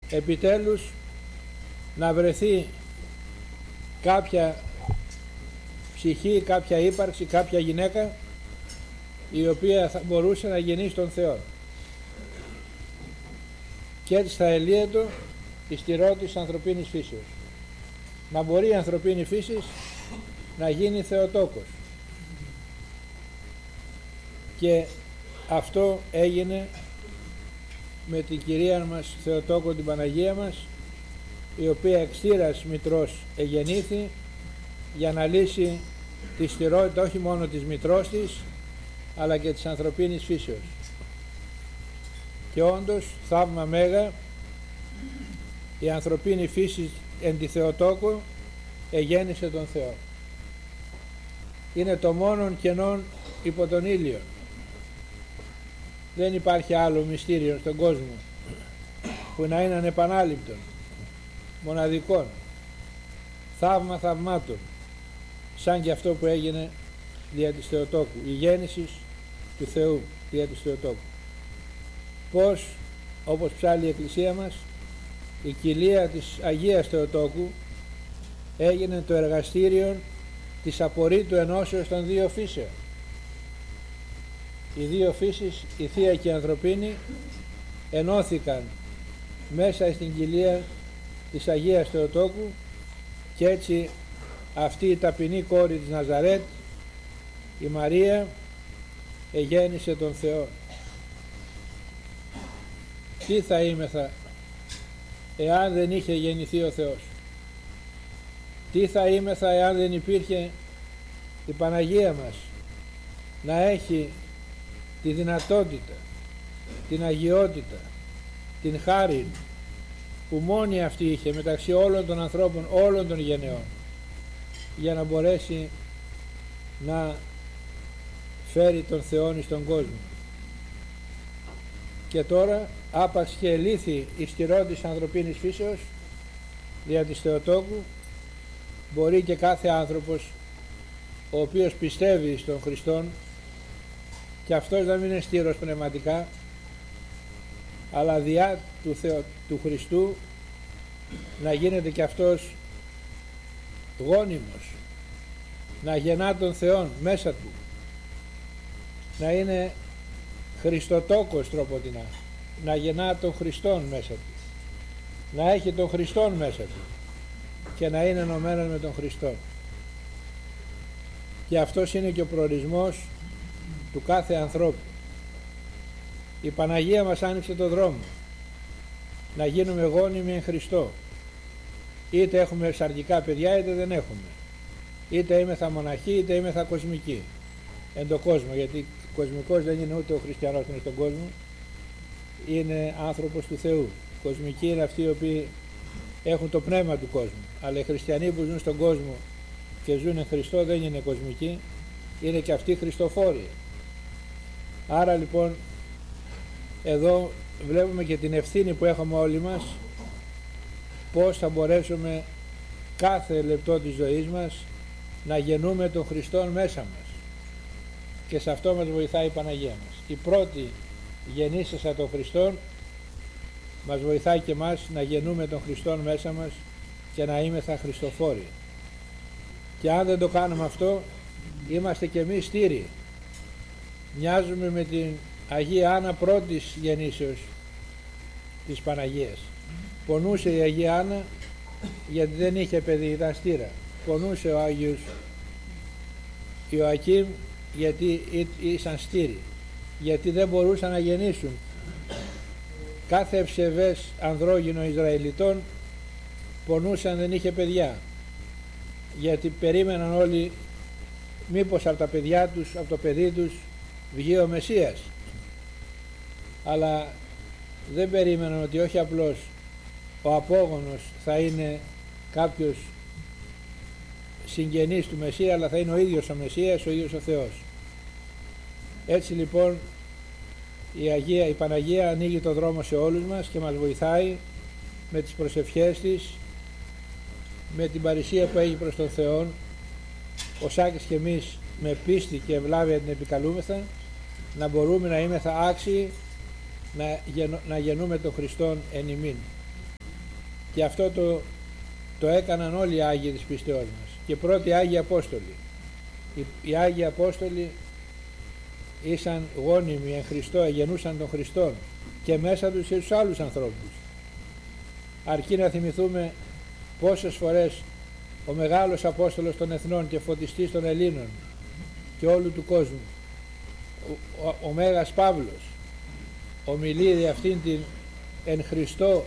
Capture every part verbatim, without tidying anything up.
επιτέλους να βρεθεί κάποια ψυχή, κάποια ύπαρξη, κάποια γυναίκα η οποία θα μπορούσε να γεννήσει τον Θεό. Και έτσι θα ελύεται η στηρότητα της ανθρωπίνης φύσεως. Να μπορεί η ανθρωπίνη φύση να γίνει Θεοτόκος. Και αυτό έγινε με την Κυρία μας Θεοτόκο, την Παναγία μας, η οποία εξήρας μητρός εγεννήθη για να λύσει τη στηρότητα όχι μόνο της μητρός της, αλλά και της ανθρωπίνης φύσεως. Και όντως θαύμα μέγα, η ανθρωπίνη φύση εν τη Θεοτόκο εγέννησε τον Θεό. Είναι το μόνον κενόν υπό τον ήλιο. Δεν υπάρχει άλλο μυστήριο στον κόσμο που να είναι ανεπανάληπτον, μοναδικών, θαύμα θαυμάτων, σαν και αυτό που έγινε δια της Θεοτόκου, η γέννηση του Θεού δια της Θεοτόκου. Πως, όπως ψάλλει η Εκκλησία μας, η κοιλία της Αγίας Θεοτόκου έγινε το εργαστήριο της απορρίτου ενώσεως των δύο φύσεων. Οι δύο φύσεις, η Θεία και η Ανθρωπίνη, ενώθηκαν μέσα στην κοιλία της Αγίας Θεοτόκου και έτσι αυτή η ταπεινή κόρη της Ναζαρέτ, η Μαρία, εγέννησε τον Θεό. Τι θα είμεθα εάν δεν είχε γεννηθεί ο Θεός? Τι θα είμεθα εάν δεν υπήρχε η Παναγία μας να έχει τη δυνατότητα, την αγιότητα, την χάρη που μόνη αυτή είχε μεταξύ όλων των ανθρώπων, όλων των γενεών, για να μπορέσει να φέρει τον Θεόν στον κόσμο. Και τώρα άπαξ και ελήθη η στηρότητα της ανθρωπίνης φύσεως δια της Θεοτόκου, μπορεί και κάθε άνθρωπος ο οποίος πιστεύει στον Χριστόν, και αυτός να μην είναι στήρος πνευματικά, αλλά διά του, Θεο, του Χριστού να γίνεται και αυτός γόνιμος, να γεννά τον Θεόν μέσα του, να είναι Χριστοτόκος τροποτινά, να γεννά τον Χριστόν μέσα του, να έχει τον Χριστόν μέσα του και να είναι ενωμένος με τον Χριστό. Και αυτός είναι και ο προορισμός του κάθε ανθρώπου. Η Παναγία μας άνοιξε το δρόμο να γίνουμε γόνιμοι εν Χριστώ, είτε έχουμε σαρκικά παιδιά είτε δεν έχουμε, είτε είμεθα μοναχοί είτε είμεθα κοσμικοί εν το κόσμο, γιατί κοσμικός δεν είναι ούτε ο χριστιανός που είναι στον κόσμο, είναι άνθρωπος του Θεού. Κοσμικοί είναι αυτοί οι οποίοι έχουν το πνεύμα του κόσμου, αλλά οι χριστιανοί που ζουν στον κόσμο και ζουν εν Χριστώ δεν είναι κοσμικοί, είναι και αυτοί χριστοφόροι. Άρα λοιπόν εδώ βλέπουμε και την ευθύνη που έχουμε όλοι μας, πώς θα μπορέσουμε κάθε λεπτό της ζωής μας να γεννούμε τον Χριστόν μέσα μας, και σε αυτό μας βοηθάει η Παναγία μας. Η πρώτη γεννήσασα τον Χριστόν μας βοηθάει και μας να γεννούμε τον Χριστόν μέσα μας και να είμεθα χριστοφόροι. Και αν δεν το κάνουμε αυτό, είμαστε και εμείς στήροι. Μοιάζουμε με την Αγία Άννα πρώτης γεννήσεως της Παναγίας. Πονούσε η Αγία Άννα γιατί δεν είχε παιδί, ήταν στήρα. Πονούσε ο Άγιος Ιωακήμ γιατί ήσαν στήροι, γιατί δεν μπορούσαν να γεννήσουν. Κάθε ευσεβές ανδρόγυνο Ισραηλιτών πονούσαν, δεν είχε παιδιά, γιατί περίμεναν όλοι μήπως από τα παιδιά τους, από το παιδί τους βγει ο Μεσσίας, αλλά δεν περίμεναν ότι όχι απλώς ο απόγονος θα είναι κάποιος συγγενής του Μεσσία, αλλά θα είναι ο ίδιος ο Μεσσίας, ο ίδιος ο Θεός. Έτσι λοιπόν η, Αγία, η Παναγία ανοίγει το δρόμο σε όλους μας και μας βοηθάει με τις προσευχές της, με την παρησία που έχει προς τον Θεό, ο Σάκης και εμείς με πίστη και ευλάβεια την επικαλούμεθα, να μπορούμε να είμεθα άξιοι να, γεννο, να γεννούμε τον Χριστόν εν ημίν. Και αυτό το, το έκαναν όλοι οι Άγιοι της πίστεώς μας. Και πρώτοι Άγιοι Απόστολοι. Οι, οι Άγιοι Απόστολοι ήσαν γόνιμοι εν Χριστώ, εγεννούσαν τον Χριστόν και μέσα τους και τους άλλους ανθρώπους. Αρκεί να θυμηθούμε πόσες φορές ο μεγάλος Απόστολος των Εθνών και φωτιστής των Ελλήνων και όλου του κόσμου, ο, ο, ο Μέγας Παύλος, ομιλεί για αυτήν την εν Χριστώ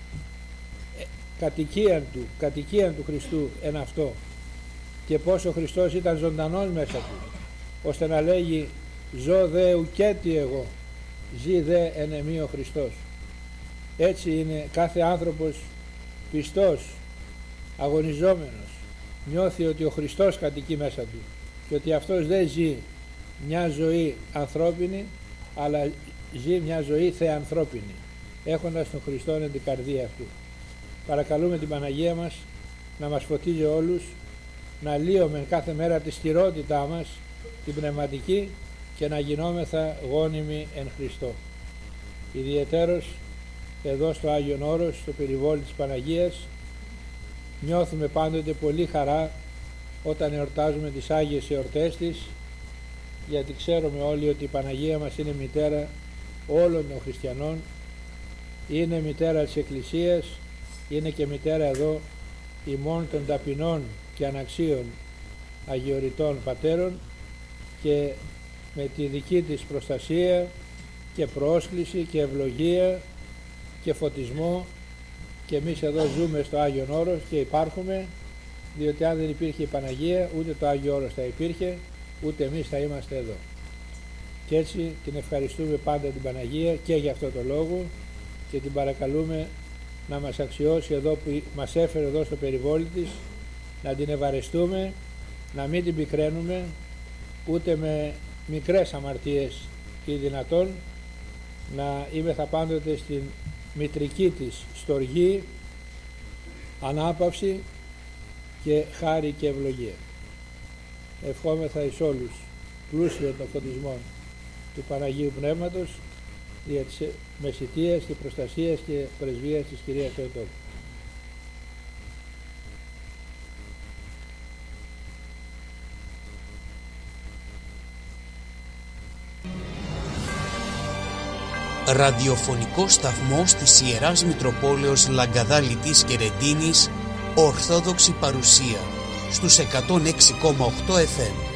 κατοικίαν του, κατοικίαν του Χριστού εν αυτό, και πόσο ο Χριστός ήταν ζωντανός μέσα του, ώστε να λέγει «Ζω δε ουκέτι εγώ, ζει δε εν εμεί ο Χριστός». Έτσι είναι κάθε άνθρωπος πιστός, αγωνιζόμενος, νιώθει ότι ο Χριστός κατοικεί μέσα του και ότι αυτός δεν ζει μια ζωή ανθρώπινη, αλλά ζει μια ζωή θεανθρώπινη, έχοντας τον Χριστό εν την καρδία αυτού. Παρακαλούμε την Παναγία μας να μας φωτίζει όλους, να λύουμε κάθε μέρα τη στηρότητά μας, την πνευματική, και να γινόμεθα γόνιμοι εν Χριστώ. Ιδιαιτέρως εδώ στο Άγιον Όρος, στο περιβόλι της Παναγίας, νιώθουμε πάντοτε πολύ χαρά όταν εορτάζουμε τις Άγιες εορτές της, γιατί ξέρουμε όλοι ότι η Παναγία μας είναι μητέρα όλων των χριστιανών, είναι μητέρα της Εκκλησίας, είναι και μητέρα εδώ ημών των ταπεινών και αναξίων αγιοριτών πατέρων, και με τη δική της προστασία και πρόσκληση και ευλογία και φωτισμό, και εμείς εδώ ζούμε στο Άγιον Όρος και υπάρχουμε, διότι αν δεν υπήρχε η Παναγία ούτε το Άγιο Όρος θα υπήρχε, ούτε εμείς θα είμαστε εδώ. Και έτσι την ευχαριστούμε πάντα την Παναγία και για αυτό το λόγο, και την παρακαλούμε να μας αξιώσει εδώ που μας έφερε εδώ στο περιβόλι της, να την ευαρεστούμε, να μην την πικραίνουμε ούτε με μικρές αμαρτίες ή δυνατόν, να είμεθα πάντοτε στην μητρική της στοργή, ανάπαυση και χάρη και ευλογία. Ευχόμεθα εις όλους πλούσιο των φωτισμών του Παναγίου Πνεύματος, δια της μεσιτείας και προστασίας και πρεσβείας της Κυρίας Θεοτόκου. Ραδιοφωνικό σταθμός της Ιεράς Μητροπόλεως Λαγκαδάλητης και Ρεντίνης, Ορθόδοξη παρουσία στους εκατόν έξι κόμμα οκτώ εφ εμ.